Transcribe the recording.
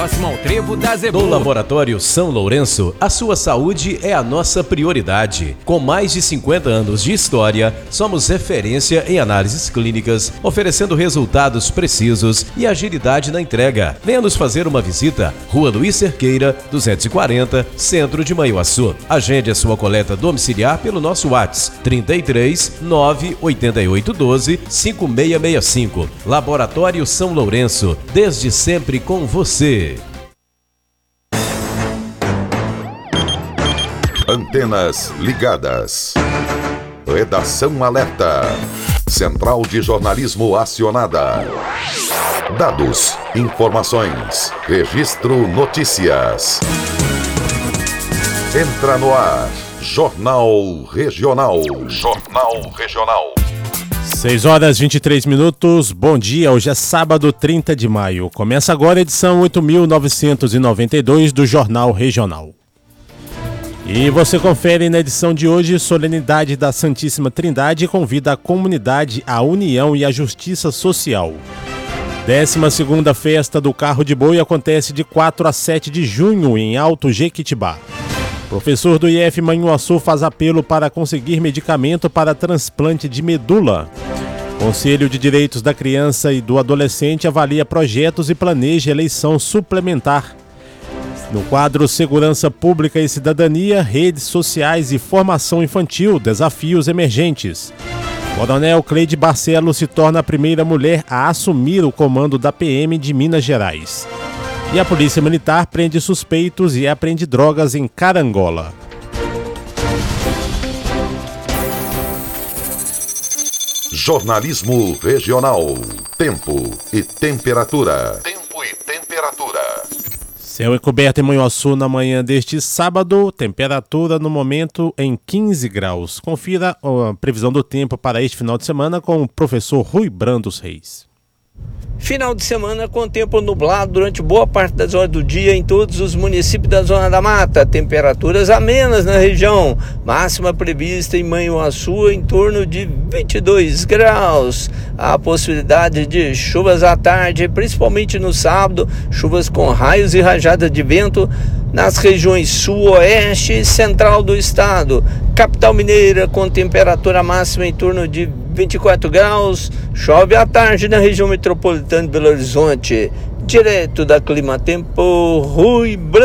Próximo ao Trevo da Zebu. No Laboratório São Lourenço, a sua saúde é a nossa prioridade. Com mais de 50 anos de história, somos referência em análises clínicas, oferecendo resultados precisos e agilidade na entrega. Venha nos fazer uma visita. Rua Luiz Cerqueira, 240, Centro de Manhuaçu. Agende a sua coleta domiciliar pelo nosso WhatsApp 33 98812 5665. Laboratório São Lourenço, desde sempre com você. Antenas ligadas. Redação alerta. Central de jornalismo acionada. Dados, informações, registro notícias. Entra no ar. Jornal Regional. Jornal Regional. 6h23. Bom dia, hoje é sábado 30 de maio. Começa agora a edição 8.992 do Jornal Regional. E você confere na edição de hoje: solenidade da Santíssima Trindade convida a comunidade à união e à justiça social. 12ª Festa do Carro de Boi acontece de 4 a 7 de junho em Alto Jequitibá. Professor do IF Manhuaçu faz apelo para conseguir medicamento para transplante de medula. Conselho de Direitos da Criança e do Adolescente avalia projetos e planeja eleição suplementar. No quadro Segurança Pública e Cidadania, redes sociais e formação infantil, desafios emergentes. Coronel Cleide Barcelos se torna a primeira mulher a assumir o comando da PM de Minas Gerais. E a Polícia Militar prende suspeitos e apreende drogas em Carangola. Jornalismo Regional. Tempo e temperatura. Tempo e temperatura. Céu encoberto em Manhuaçu na manhã deste sábado, temperatura no momento em 15 graus. Confira a previsão do tempo para este final de semana com o professor Rui Brandos Reis. Final de semana com tempo nublado durante boa parte das horas do dia em todos os municípios da Zona da Mata. Temperaturas amenas na região. Máxima prevista em Manhuaçu em torno de 22 graus. A possibilidade de chuvas à tarde, principalmente no sábado. Chuvas com raios e rajadas de vento nas regiões sul, oeste e central do estado. Capital mineira com temperatura máxima em torno de 24 graus. Chove à tarde na região metropolitana de Belo Horizonte. Direto da Climatempo, Rui Brandos.